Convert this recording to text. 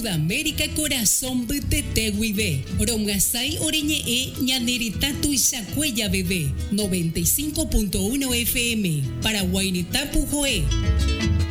Sudamérica corazón betete wibe. Romgasai oreñe ñaneritatu Ishacuella bebé. 95.1 FM. Paraguainita Pujoe.